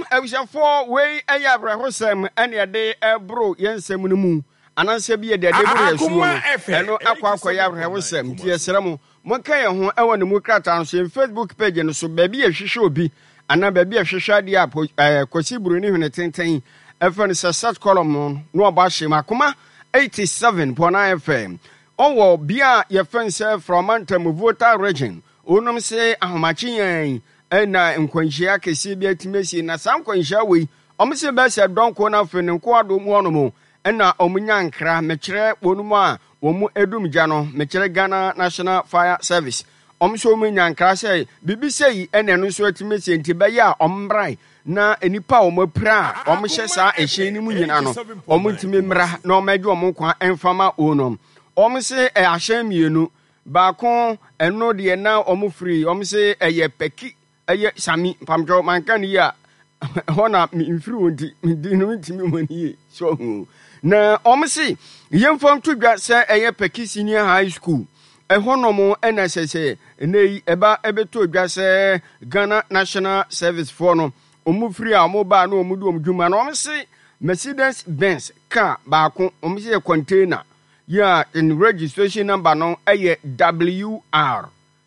ebishafo we ayabra hosem ene de ebro yensem no mu ananse bi de bro yasu no eno akwa yabra hosem tie serem monka ye ho ewo ne mu krata no so Facebook page no so ba bi ahwehwe obi ana ba bi ahwehwe ade akosi buru ni hwene tenten efan se set column no oba hye makoma 87.9 FM owo bia ye fanse from Antam Voter Region onom se ahomachi yan na nkwanhia kesi bi atimesi na sankwanhia wei omse be se donko na fene nko adom wonom na omunya nkra mekire bonum a womu edumgya no mekire Ghana National Fire Service omse omunya nkra se bibisei ene no so atimesi ntibeye a ombrai na enipa omapra omhye sa ehye ni mu nyina no omntimi mra na omedwe omkwa enfama onom omse ahye mienu baako eno de na omfree omse eye peki eye sami pamjo mankani ya hona mfiri wonti dinu ntimi mani so na omse yemfam tudwa se eye peki senior high school ehonomo NSS nei eba ebeto dwa se Ghana National Service for no omfiri a omoba na omudu omdwuma na omse Mercedes Benz car baako omse container yeah, in registration number no WR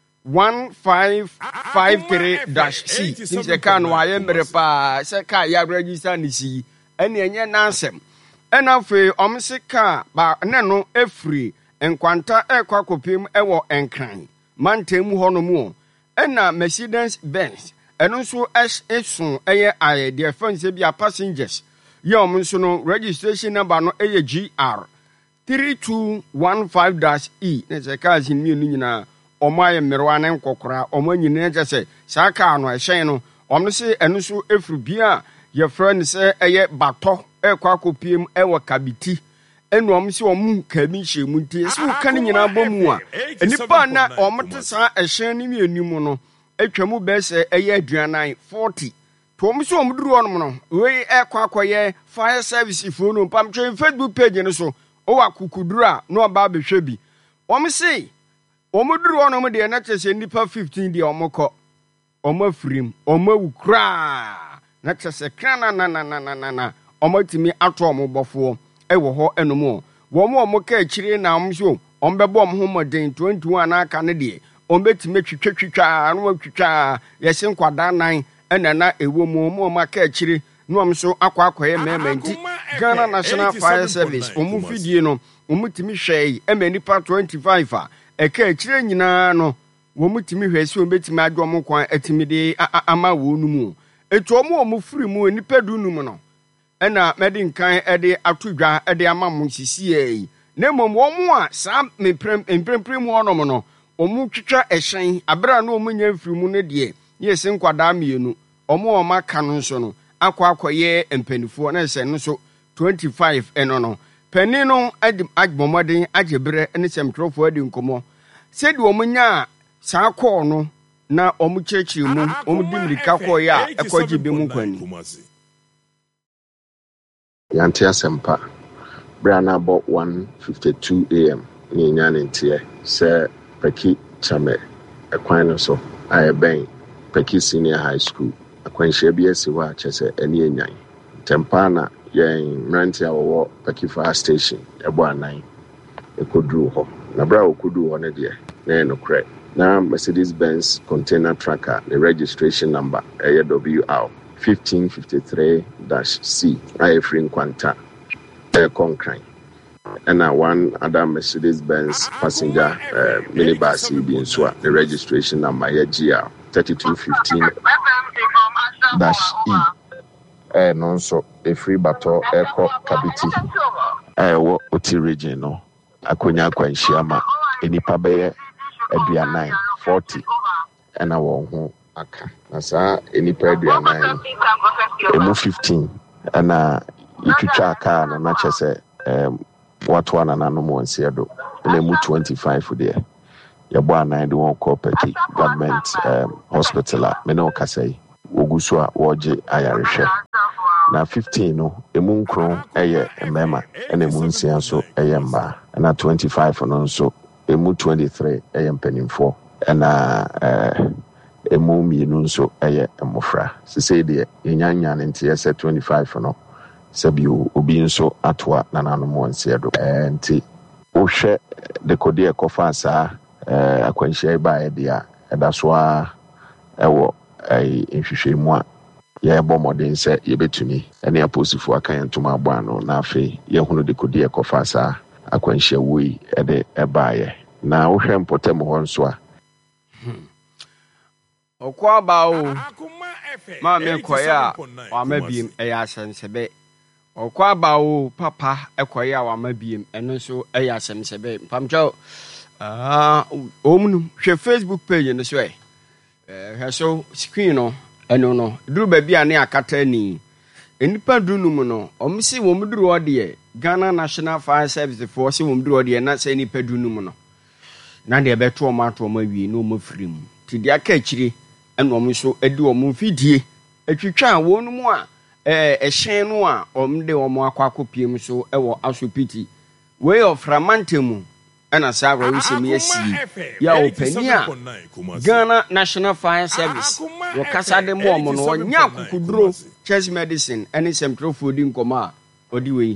1553-C. Since the car no I pa se car ya register ni si ene enye nansem. Ena fe omse car ba ne no efri enkwanta ekwakopem ewo enkran. Mantem ho no mu. Ena Mercedes Benz eno so esun eye aye de fanse bia passengers. Ye omso no registration number no GR 3215-E nese kazi mienu nyina omaye mmerwa ne nkokora omanyine jese saka no ehyen no omse eno so efru bia ye friend se eye bato ekwakopiem ewo kabiti enu omse omu kami hyemu ntie so kan nyina bomu a enipa na omte sa ehyen ni mienu mu no etwamu be se eye aduanan 40 to omse omduru onom no we ekwakoye fire service ifo no pamtwe Facebook page no so owa kukudura no ba behwe bi omse omuduru onom de na chese nipa 15 de omokọ omafirim omawukra na chese kana na omatimi ato omobofo ewo ho enomo wo mo omoka akire na omso ombebo omhomoden 21 na aka ne de ombetime twitwa no twitwa yesi nkwada nan enana ewo mo maka akire no omso akwakoye memanti Ghana National Fire Service omufidie no omutimi hwei emanipa 25 a eka akire nyina no womutimi hwesi ombetimi adwo kwan atimi de ama wonumu etu omufiri mu nipa dunum no ena medinkan ede atodwa ede ama mo sisiei na mom womu a sa mpremprim wonom no omutwitwa ehyen abra na omunya mfiri mu ne de yesi nkwada mienu omaka no nso no akwakoye empanifo na se no so 25 eno no pani no agbomoden agebre ene semtrofo adi nkomo sedi omunya sa akọ no na omuchechi mu omudimrika koye a ekogibe mu kwani yanti asempa brana about 1:52 am ni nyane ntie se peki chame ekwan no so ayeben peki senior high school akwanhye bi asiwa chese eni enyan tempana yen ranti awo peki fire station ebo anan ekodru ho na bra okodru ho ne de na no kre na Mercedes Benz container tracker the registration number WR 1553-C free Nkwanta Concrane and one other Mercedes Benz passenger minibus being so the registration number GR 3215-E and also a free battle echo kabiti wo oti region no akonya kwanshiama enipa beye aduanan 40 and awon ho aka na saa enipa aduanan emu 15 ana itwitwa aka na chese watu wana nanomo nsiedo na emu 25 there yabo anan de won call Peki government hospital me no kasai ogusu a woje ayarehwe na 15 no emu nkron eye emema na emu nsia so eye mba na 25 no nso emu 23 eye mpanimfo na emu mienu nso ɛyɛ mmofra sese deɛ yɛnyanya ne nte yɛsɛ 25 no sɛbi obi nso atoa nananom wɔnseɛ do nti wohwɛ de kɔde ɛkɔfa saa akwanhyia ba ɛde a ɛda so a ɛwɔ nhwehwɛmu a yɛbɔ mmɔden sɛ yɛbɛtumi ɛne aposifo aka yɛn ntoma abɔ ano na afei yɛhunu de kɔde ɛkɔfa saa akwanhyia wei ɛde ɛbaayɛ na wohwɛ mpɔtam hɔ nso a Okwaba o ma me koye a wa mabiem eya asensebe okwaba o papa ekoye a wa mabiem eno so eya asensebe pamcho omunu hwe Facebook page no so hwe so screen no eno no duru ba bia ne akata ni enipa dunum no omsi wo muduru ode Ghana National Fire Service for si wo muduru ode na se enipa dunum no na de beto o mato ma wi no mo firim ti dia ka akire eno mo so edi o mo fidie atwitwa wonu mu a ehyen no a omde o mo akwakopiem so ewo asopiti way of ramantemu ena sa agwa wisem yesi ya opani a Ghana National Fire Service wo kasa de mo mo no nya kokuduro chest medicine ene semtrofodi nkoma odi we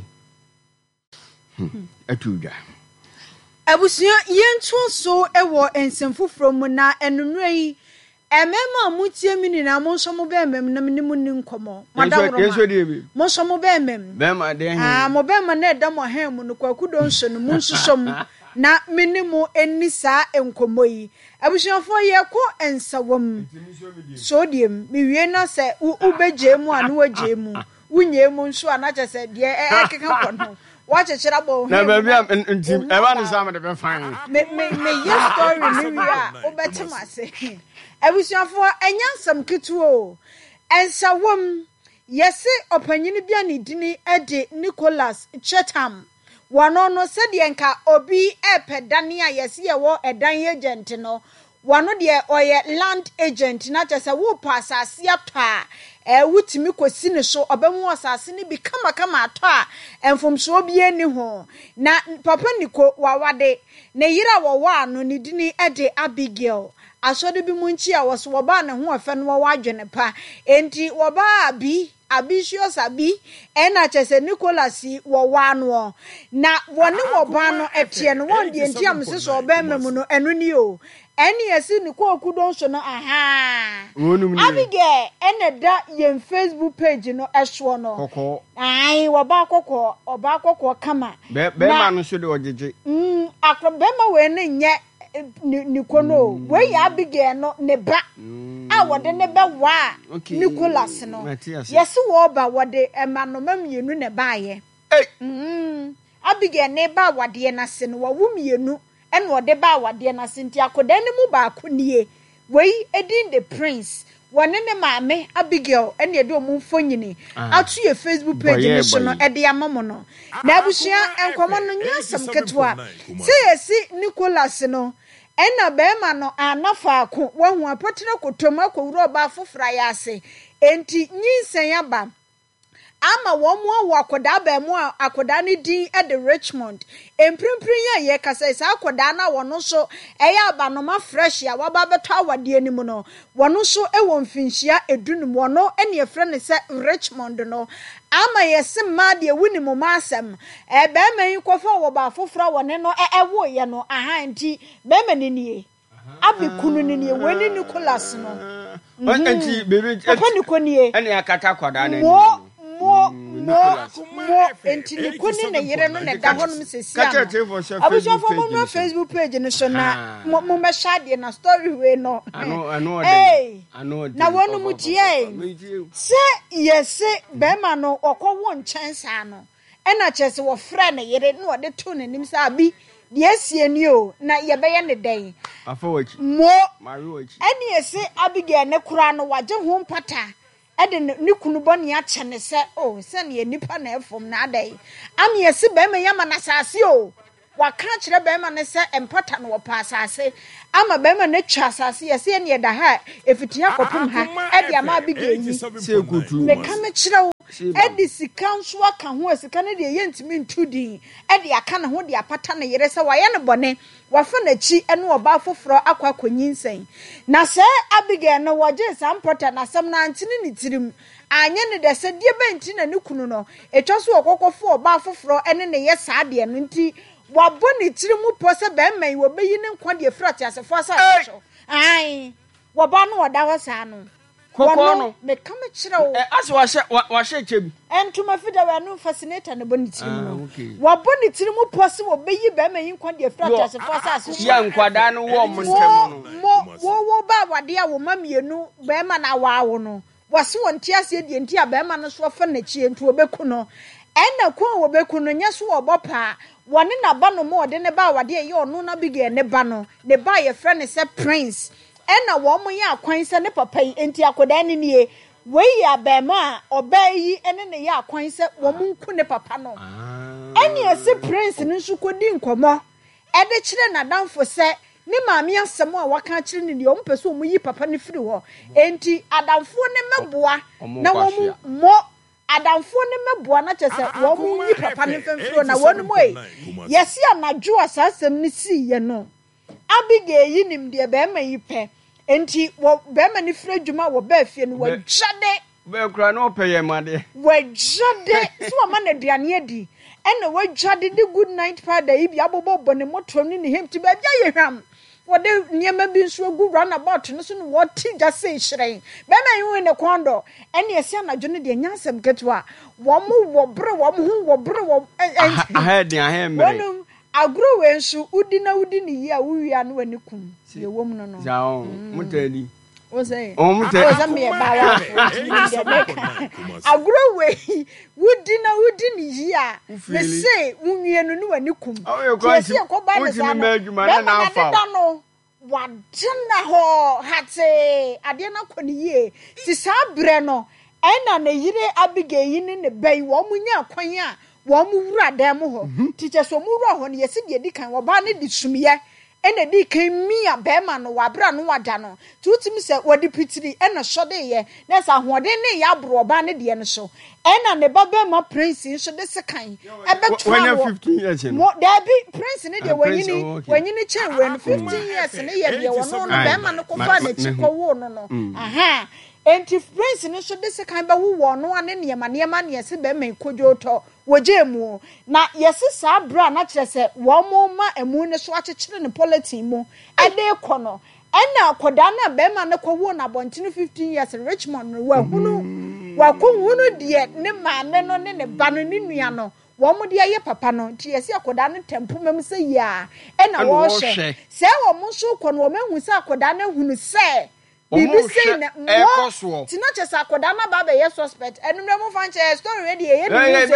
atuja abusia yentu so ewo ensemfofro mu na enunrei emema mutie mini na mo nso mo be emem na mini mu ni nkomo madawro mo nso mo be emem be ma de mo be ma na edam ohan mu no kwakudo nso no mu nsosom na mini mu eni saa enkomo yi abusiafo ye ko ensawom so diem mi wie na se ubeje mu anu waje mu wunye mu nso anache se de ekeka kono watch itabo na baby ntim e ba ne sama de be fan me yes story me wia obetima se abusiafo enyansam ketuo ensawom yesi opanyini bia ne dini ede Nicholas Chetam wano no se de nka obi epedane a yesi ye wo edan agent no wano de oye land agent na chese wo pass asase atwa wutimi kosi ne so obemu asase ne bi kama atwa enfomso bi ani ho na papa niko wawade ne yira wo ano ne dini ede Abigail asode bi munchi a woso wo ba ne ho afa no wo adwene pa enti wo ba abisios abi ena chese Nicholas wo wano na woni wo ba no etie no won de enti amse so oba memu no enu ni o eni esi ni ko okudo nso no Abigail eneda yen Facebook page no ehwo no kokko ai wo ba kokko oba kokko kama be ma no so de ojeje akro be ma we ne nye ni kono we ya Abigail no ne ba a wode ne be wa Nicholas no yes wo ba wode emanomam yenu ne baaye Abigail ne ba wade na se no wo mienu ene wode ba wade na se nti akoda ne mu ba akonie we edin the prince wone ne maame Abigail ene ede omu mfonyini atu ye Facebook page ne so no ede amamo no na abusua enkomo no nyasam ketwa se yesi Nicholas no ena bema no anafa ako wahu apotre kotom akowuro oba fofra ya ase enti nyinsen aba ama wo akoda ba mu akoda ne din e de Richmond emprimprin ye kasa isa akoda na wono so eya aba no ma fresh ya waba beto awade anim no wono so e wo mfinhia edunum wono ene efre ne se Richmond no ama yesi ma de wuni mo masem be ma yin kofo wo ba fofra wone no wo ye no aha nti be ma ni nie abikunu ni nie weni Nicholas no enti bebe papa ni konie ene akata akoda na mo enti ni kuni ne yire no ne da honum sesia abusofo mo no Facebook page ne so na mo me shade na story we no ano na wonu mu tie se yese be ma no okwo nchensa no ena chese wo fra ne yire no de to nanim sa abi de asie ni o na ye be ye ne den afawachi mo mariwachi eni yese Abigail ne kura no waje ho mpata ede ni kunu boni a chene se o se ne nipa na efom na adai am yesi be me yama na sase o waka kire be ma ne se empata no wo pa asase ama be ma ne twa asase yesi ne da ha efitia kopum ha ede ama Abigail yi se kutu me ka me kire edi sika nso aka ho sika ne de yentimi ntudi edi aka ne ho de apata ne yere se waye ne bone wafa na chi ene oba foforo akwa konyinsen na se Abigail no waje sampota na sam na antene ne tirim anye ne de se die benti na ne kunu no etwa so okokofo oba foforo ene ne ye saade no nti wabo ne tirim po se be man wo beyi ne nkwa de frati asefo asa so ai waba no wada wasa no Kokono me kama kire wo as washe chebi entuma fida we no fascinator ne boni tirim no wabo ne tirim po se wo beyi be man nkwa de frati asefo asa so ya nkwada no wo mo ntem no wo ba wade a wo mamienu be man na waawo no wase won ti ase die nti a be man no so fa na chie nti obeku no ena kwa obeku no nya so obopa wone na ba no mo de ne ba wade ye ono na bige ne ba no ne ba ye frɛ ne se prince ena wo mo ya akwan se ne papa yi enti akoda ne nie wei ya be ma oba yi ene ne ya akwan se wo mo nku ne papa no ene ese prince ne nso kodi nkomo ede kire na danfo se ne maami asem a waka kire ne de o mpese o mu yi papa ne firi ho enti adamfo ne meboa na wo mo adamfo ne meboa na chese wo mu yi papa ne femfiro na wonu mo yesi anadwo asasem ne si ye no Abigail yi nim de be ma yi pe enti wo be ma ne fira dwuma wo ba fie no wajade be kura no peye made wajade so ma na duane adi ena wajade the good night powder yi bi abobo ne moto ni ne hemti ba bia ye hwam wode niema bi nso gu runabout no so no woti jase hyiren be ma yi ne kondo ene ese anadwo ne de nyansem ketwa wo mo wo bre wo mo hu wo bre wo ha de ha mere agro we nso udi ni yi a wuwia no wani kum ye wom no no ja o mutani o say mutani o za me ba wa agro we udi ni yi a me say wuwie no wani kum yes ye ko ba ne za na afa no wadina ho hate ade na kɔ ne yie si sabre no ɛna ne yire Abigail ni ne bai wo munya kwan a wo mu wura dan mu ho teacher so mu wura ho ne yesi de di kan wo ba ne di sumiye ɛna di kan mia be ma no wabra no wada no tutimi se wodi pitiri ɛna hode ye na sa hoɔden ne ya bro ba ne de no so ɛna ne baba ma prince so de sekan ɛbɛto when 15 years mo da bi prince ne de wanyini chen when 15 years ne ye de wo no be ma no ko fa na chiko wo no aha enti prince ne so de sekan ba wo no ane niema ne yesi be ma kodwo to wojemu na yesi sa bra na kire se wo mo ma emu ne so akekere ne politin mu ade kono ena akoda na be ma ne ko wo na bontene 15 years Richmond wa hunu de ne maame no ne ba no ne nua no wo mo de aye papa no ti yesi akoda no tempo mem se ya ena wo hye se wo mo so kono wo mehu se akoda na hunu se bibi say na mo ti na chesa akoda na baba ye suspect enumre mo fan che story ready ye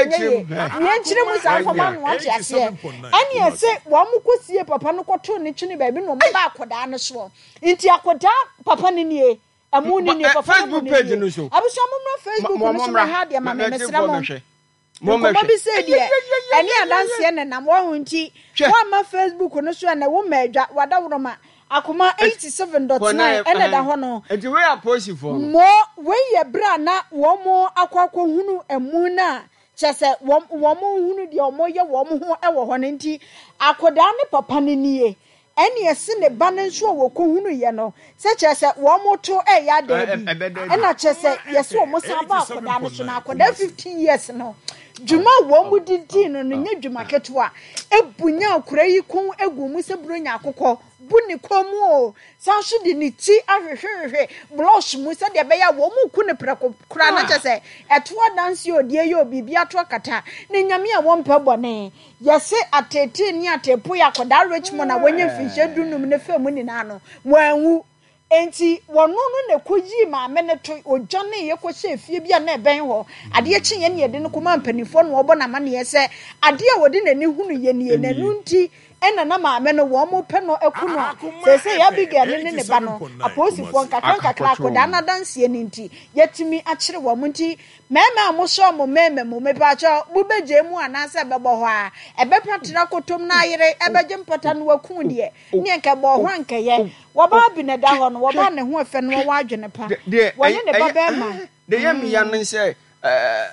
ye nchire mu sa fama no achi ase ani ese wo mo kosie papa no koto ne twini ba bi no mo ba akoda no so nti akoda papa ne nie amu ne nie papa Facebook page no so abuso mo no Facebook no so ha de ma mesra mo mo bi say de ani adanse ne nam wo nti wo ma Facebook no so na wo ma adwa wada woroma akoma 87.9 ene da ho no enti we are posi for mo we ye bra na wo mo akwakwo hunu emu na chese wo mo hunu de wo ye wo mo ho e wo ho nti akoda ne papa ne nie ene ese ne ba ne nso wo ko hunu ye no se chese wo mo to e ya da bi ena chese yese wo mo sa ba akoda ne so na akoda 15 years no juma wo mu didi no nya juma ketwa ebunya akura yi kon egu mu se bronya akokɔ buni komu o sanso di ni ti ahwehwehwe blush mu se de be ya wo mu ku ne preko kura na chese eto dance odie ye obibi ato kata ne nyame a wo mpa bone yese atete ni atepo ya koda Richmond na wonye finhye dunum ne fam ni na no wanwu enti wono no ne koji ma me ne to ojane ye ko hye fie bia na ben ho ade akye ye ne de no kuma mpanifo no obo na ma ne ye se ade a wode nani hunu ye ne nanu nti ena na ma me no wo mo pe no ekunu se ya Abigail ne ba no aposifo nkakra koda na danse ni nti yetimi akire wo mo nti meme amoso mo meme mo mepacho bubeje mu anase bebo ho a ebepratira kotom na ayere ebeje mpata no wakun de ne nke bo ho nke ye wo ba bi ne da ho no wo ba ne ho efe no wo adwene pa wo ne ba be ma de yemi ya no se